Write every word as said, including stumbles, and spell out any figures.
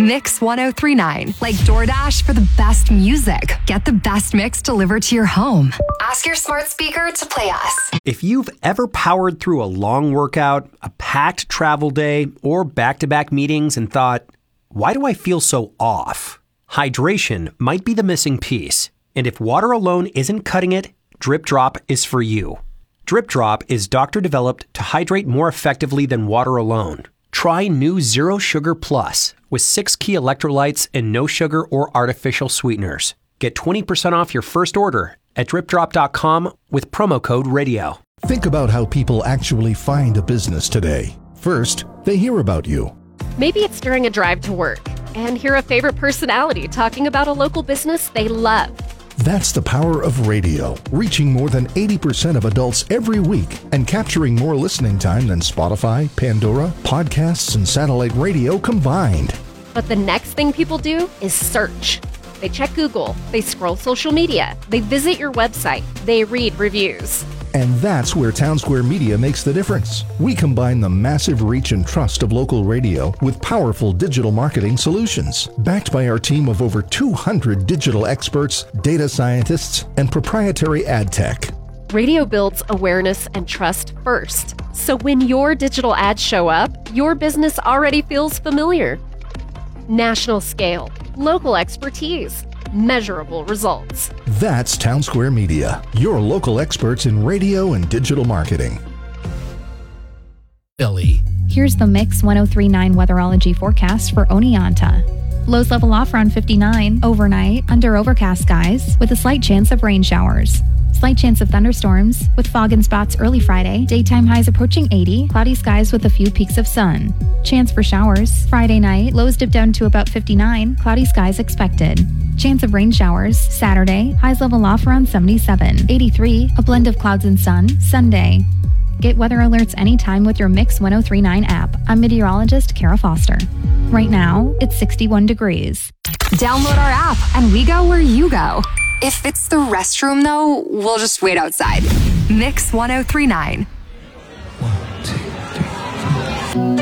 Mix ten thirty-nine. Like DoorDash for the best music. Get the best mix delivered to your home. Ask your smart speaker to play us. If you've ever powered through a long workout, a packed travel day, or back-to-back meetings and thought, why do I feel so off? Hydration might be the missing piece. And if water alone isn't cutting it, Drip Drop is for you. Drip Drop is doctor-developed to hydrate more effectively than water alone. Try new Zero Sugar Plus with six key electrolytes and no sugar or artificial sweeteners. Get twenty percent off your first order at drip drop dot com with promo code radio. Think about how people actually find a business today. First, they hear about you. Maybe it's during a drive to work and hear a favorite personality talking about a local business they love. That's the power of radio, reaching more than eighty percent of adults every week and capturing more listening time than Spotify, Pandora, podcasts, and satellite radio combined. But the next thing people do is search. They check Google, they scroll social media, they visit your website, they read reviews. And that's where Townsquare Media makes the difference. We combine the massive reach and trust of local radio with powerful digital marketing solutions. Backed by our team of over two hundred digital experts, data scientists, and proprietary ad tech. Radio builds awareness and trust first. So when your digital ads show up, your business already feels familiar. National scale, local expertise, measurable results. That's Townsquare Media, your local experts in radio and digital marketing. Ellie. Here's the Mix ten thirty-nine weatherology forecast for Oneonta. Lows level off around fifty-nine overnight under overcast skies with a slight chance of rain showers. Slight chance of thunderstorms with fog in spots early Friday. Daytime highs approaching eighty. Cloudy skies with a few peaks of sun. Chance for showers. Friday night, lows dip down to about fifty-nine. Cloudy skies expected. Chance of rain showers. Saturday, highs level off around seventy-seven. eighty-three, a blend of clouds and sun. Sunday. Get weather alerts anytime with your Mix ten thirty-nine app. I'm meteorologist Kara Foster. Right now, it's sixty-one degrees. Download our app and we go where you go. If it's the restroom, though, we'll just wait outside. Mix ten thirty-nine. One, two, three, four.